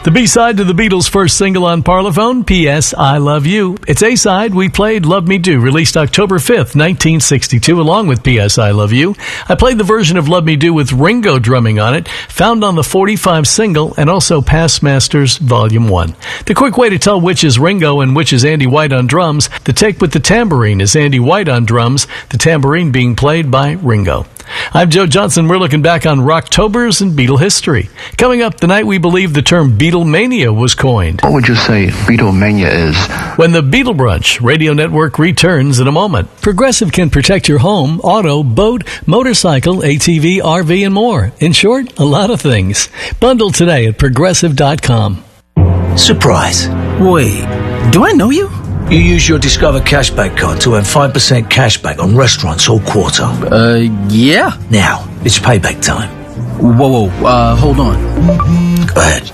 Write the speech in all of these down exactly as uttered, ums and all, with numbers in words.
The B-side to the Beatles' first single on Parlophone, P S I Love You. Its A-side, we played Love Me Do, released October fifth, nineteen sixty-two, along with P S I Love You. I played the version of Love Me Do with Ringo drumming on it, found on the forty-five single, and also Past Masters Volume one. The quick way to tell which is Ringo and which is Andy White on drums, the take with the tambourine is Andy White on drums, the tambourine being played by Ringo. I'm Joe Johnson. We're looking back on Rocktober's and Beatle history. Coming up, the night we believe the term Beatlemania was coined. What would you say Beatlemania is? When the Beatle Brunch Radio Network returns in a moment. Progressive can protect your home, auto, boat, motorcycle, A T V, R V, and more. In short, a lot of things. Bundle today at Progressive dot com. Surprise. Wait, do I know you? You use your Discover Cashback card to earn five percent cashback on restaurants all quarter. Uh, yeah. Now, it's payback time. Whoa, whoa, uh, hold on. Go ahead.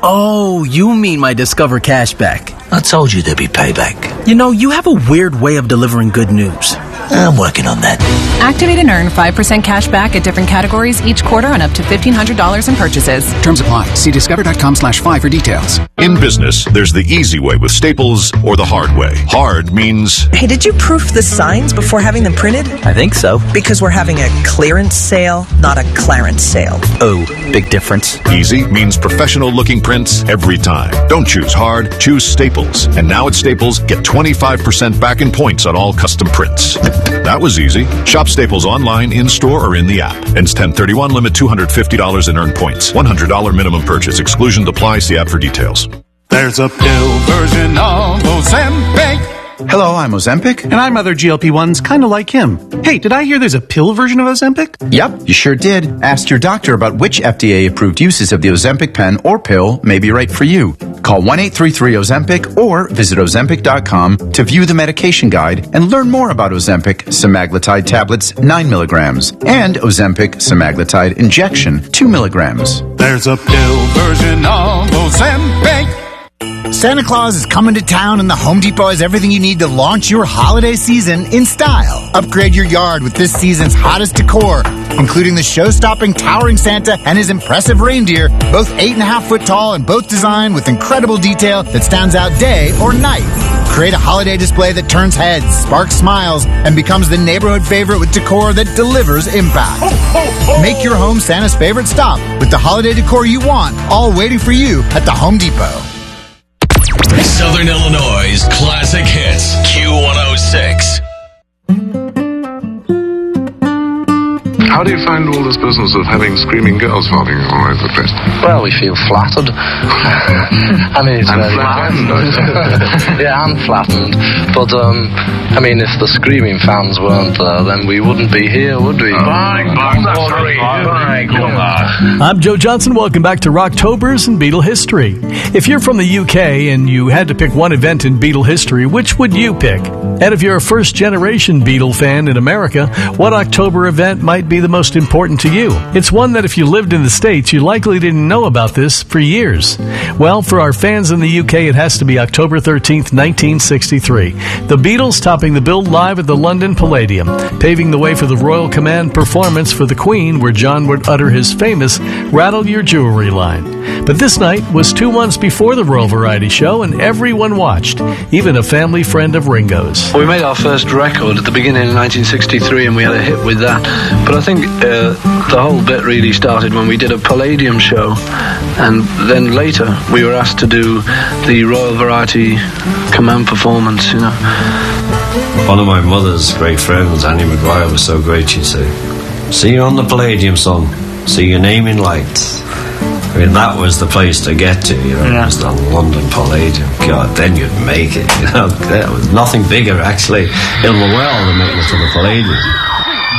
Oh, you mean my Discover Cashback. I told you there'd be payback. You know, you have a weird way of delivering good news. I'm working on that. Activate and earn five percent cash back at different categories each quarter on up to fifteen hundred dollars in purchases. Terms apply. See discover.com slash five for details. In business, there's the easy way with Staples or the hard way. Hard means... Hey, did you proof the signs before having them printed? I think so. Because we're having a clearance sale, not a clarence sale. Oh, big difference. Easy means professional-looking prints every time. Don't choose hard, choose Staples. And now at Staples, get twenty-five percent back in points on all custom prints. That was easy. Shop Staples online, in-store, or in the app. Ends ten thirty-one, limit two hundred fifty dollars in earned points. one hundred dollars minimum purchase. Exclusion applies. See app for details. There's a pill version of Ozempic. Hello, I'm Ozempic. And I'm other G L P ones kind of like him. Hey, did I hear there's a pill version of Ozempic? Yep, you sure did. Ask your doctor about which F D A-approved uses of the Ozempic pen or pill may be right for you. Call one eight three three Ozempic or visit Ozempic dot com to view the medication guide and learn more about Ozempic semaglutide tablets nine milligrams and Ozempic semaglutide injection two milligrams. There's a pill version of Ozempic. Santa Claus is coming to town and the Home Depot has everything you need to launch your holiday season in style. Upgrade your yard with this season's hottest decor, including the show-stopping towering Santa and his impressive reindeer, both eight and a half foot tall and both designed with incredible detail that stands out day or night. Create a holiday display that turns heads, sparks smiles, and becomes the neighborhood favorite with decor that delivers impact. Make your home Santa's favorite stop with the holiday decor you want, all waiting for you at the Home Depot. Southern Illinois' classic hits, Q one oh six. How do you find all this business of having screaming girls following you all over the place? Well, we feel flattered. I mean, it's and very flattened. Yeah, and flattened. But, um, I mean, if the screaming fans weren't there, then we wouldn't be here, would we? Bang, bang, sorry. Bang, come on. I'm Joe Johnson. Welcome back to Rocktober's and Beatle history. If you're from the U K and you had to pick one event in Beatle history, which would you pick? And if you're a first-generation Beatle fan in America, what October event might be the most important to you? It's one that if you lived in the States, you likely didn't know about this for years. Well, for our fans in the U K, it has to be October thirteenth, nineteen sixty-three. The Beatles topping the bill live at the London Palladium, paving the way for the Royal Command performance for the Queen, where John would utter his famous Rattle Your Jewelry line. But this night was two months before the Royal Variety Show, and everyone watched, even a family friend of Ringo's. We made our first record at the beginning of nineteen sixty-three, and we had a hit with that. But I think uh, the whole bit really started when we did a Palladium show, and then later we were asked to do the Royal Variety Command performance, you know. One of my mother's great friends, Annie Maguire, was so great, she'd say, "See you on the Palladium, son. See your name in lights." I mean, that was the place to get to, you know, yeah. It was the London Palladium. God, then you'd make it, you know. There was nothing bigger, actually, in the world than making it to the Palladium.